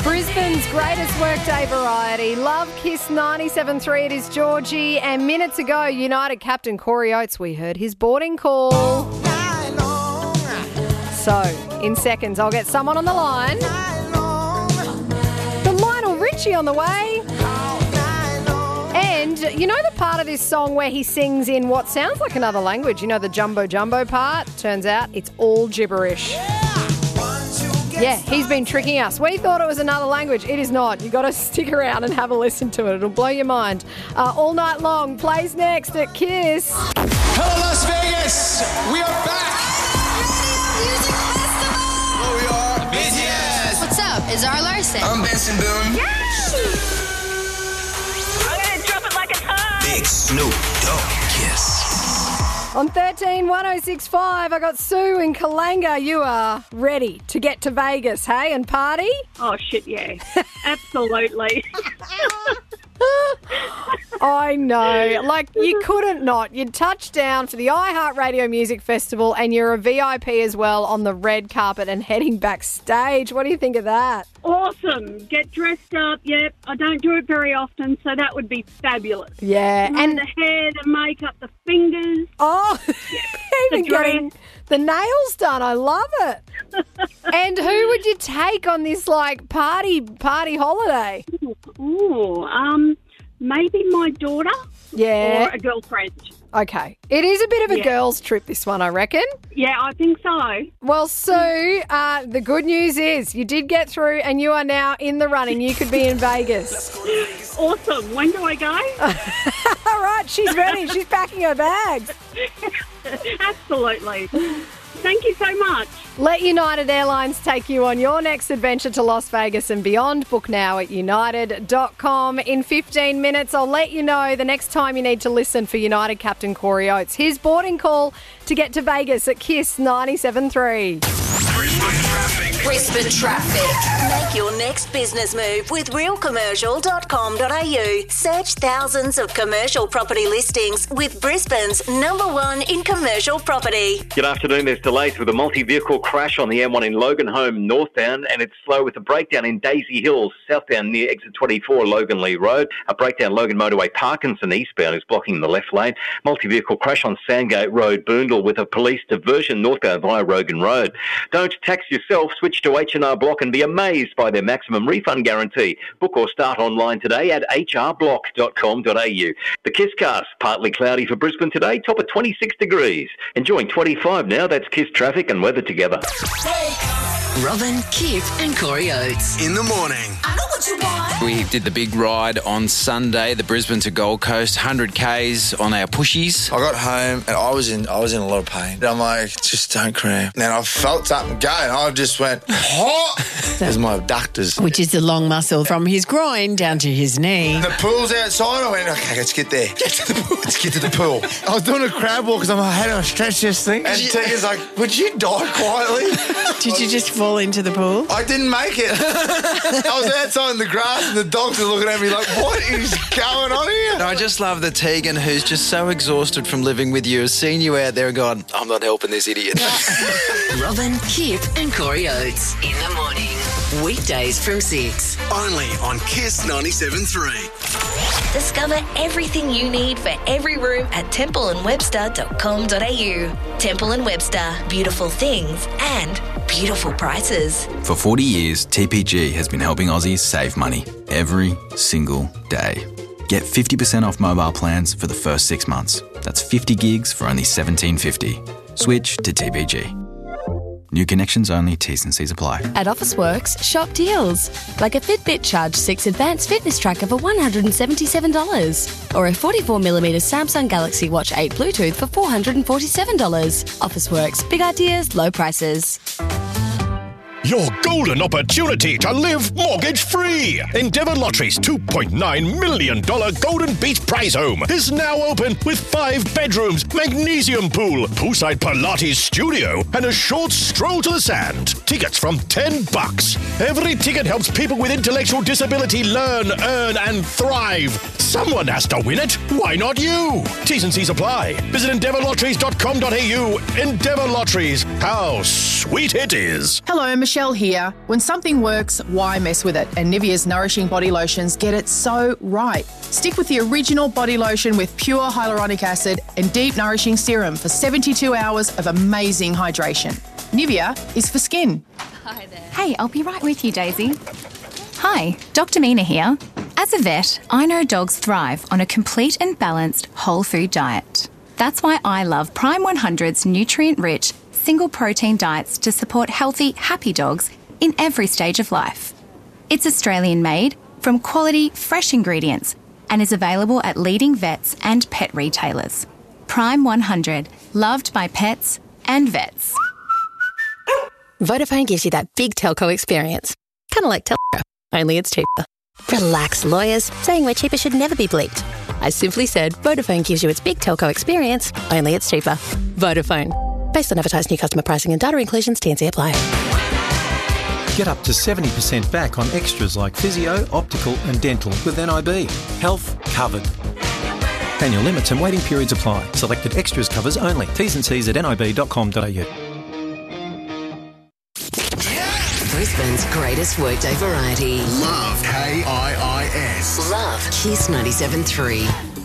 Brisbane's greatest workday variety. Love Kiss 97.3. It is Georgie. And minutes ago, United captain Corey Oates, we heard his boarding call. So, in seconds, I'll get someone on the line. The Lionel Richie on the way. And you know the part of this song where he sings in what sounds like another language? You know the jumbo jumbo part? Turns out it's all gibberish. Yeah, he's been tricking us. We thought it was another language. It is not. You've got to stick around and have a listen to it. It'll blow your mind. All Night Long plays next at Kiss. Hello, Las Vegas. We are back. Music Festival. Oh, we are. BTS. What's up? Is Zara Larson. I'm Benson Boone. Yes! I'm going to drop it like a ton. Big Snoop Dogg. Kiss. On 13-1065, I got Sue in Kalanga. You are ready to get to Vegas, hey, and party? Oh, shit, yeah. Absolutely. I know. Like, you couldn't not. You'd touch down for the iHeartRadio Music Festival and you're a VIP as well on the red carpet and heading backstage. What do you think of that? Awesome. Get dressed up. Yep. I don't do it very often, so that would be fabulous. Yeah. And the hair, the makeup, the fingers. Oh, even The dress. getting the nails done. I love it. And who would you take on this, like, party holiday? Ooh, maybe my daughter Yeah. or a girlfriend. Okay. It is a bit of a Yeah. girls' trip, this one, I reckon. Yeah, I think so. Well, Sue, the good news is you did get through and you are now in the running. You could be in Vegas. Awesome. When do I go? All right, she's ready. She's packing her bags. Absolutely. Thank you so much. Let United Airlines take you on your next adventure to Las Vegas and beyond. Book now at united.com. In 15 minutes, I'll let you know the next time you need to listen for United captain Corey Oates. His boarding call to get to Vegas at Kiss 97.3. Brisbane Traffic. Make your next business move with realcommercial.com.au. Search thousands of commercial property listings with Brisbane's #1 in commercial property. Good afternoon. There's delays with a multi-vehicle crash on the M1 in Loganholme northbound, and it's slow with a breakdown in Daisy Hills southbound near exit 24 Logan Lee Road. A breakdown Logan Motorway Parkinson eastbound is blocking the left lane. Multi-vehicle crash on Sandgate Road Boondall with a police diversion northbound via Rogan Road. Don't tax yourself. Switch to H&R Block and be amazed by their maximum refund guarantee. Book or start online today at hrblock.com.au. The Kisscast, partly cloudy for Brisbane today, top at 26 degrees. Enjoying 25 now. That's Kiss traffic and weather together. Robin, Kip and Corey Oates. In the morning. I know what you want. We did the big ride on Sunday, the Brisbane to Gold Coast, 100 Ks on our pushies. I got home and I was in a lot of pain. I'm like, just don't cramp. And I felt something go and I just went, hot. There's my abductors. Which is the long muscle from his groin down to his knee. The pool's outside. I went, okay, let's get there. Get to the pool. Let's get to the pool. I was doing a crab walk because I had to stretch this thing. And Tegan's like, would you die quietly? Did you just fall into the pool? I didn't make it. I was outside in the grass and the dogs were looking at me like, what is going on here? And I just love that Tegan, who's just so exhausted from living with you, has seen you out there and gone, I'm not helping this idiot. Robin, Kip and Corey Oates. In the morning. Weekdays from 6. Only on Kiss 97.3. Discover everything you need for every room at templeandwebster.com.au. Temple & Webster. Beautiful things and beautiful prices. For 40 years, TPG has been helping Aussies save money every single day. Get 50% off mobile plans for the first 6 months. That's 50 gigs for only $17.50. Switch to TPG. New connections only, T's and C's apply. At Officeworks, shop deals. Like a Fitbit Charge 6 advanced fitness tracker for $177. Or a 44mm Samsung Galaxy Watch 8 Bluetooth for $447. Officeworks, big ideas, low prices. Your golden opportunity to live mortgage-free. Endeavour Lottery's $2.9 million Golden Beach Prize Home is now open with 5 bedrooms, magnesium pool, poolside Pilates studio, and a short stroll to the sand. Tickets from $10. Every ticket helps people with intellectual disability learn, earn, and thrive. Someone has to win it. Why not you? T's and C's apply. Visit endeavourlotteries.com.au. Endeavour Lotteries. How sweet it is. Hello, Michelle here. When something works, why mess with it? And Nivea's Nourishing Body Lotions get it so right. Stick with the original body lotion with pure hyaluronic acid and deep nourishing serum for 72 hours of amazing hydration. Nivea is for skin. Hi there. Hey, I'll be right with you, Daisy. Hi, Dr. Mina here. As a vet, I know dogs thrive on a complete and balanced whole food diet. That's why I love Prime 100's nutrient-rich, single-protein diets to support healthy, happy dogs in every stage of life. It's Australian-made, from quality, fresh ingredients, and is available at leading vets and pet retailers. Prime 100, loved by pets and vets. Vodafone gives you that big telco experience. Kind of like Telstra, only it's cheaper. Relax, lawyers. Saying we're cheaper should never be bleeped. I simply said Vodafone gives you its big telco experience, only it's cheaper. Vodafone. Based on advertised new customer pricing and data inclusions, T&C apply. Get up to 70% back on extras like physio, optical and dental with NIB. Health covered. Annual limits and waiting periods apply. Selected extras covers only. T's and C's at nib.com.au. Brisbane's greatest workday variety. Love KIIS. Love Kiss 97.3.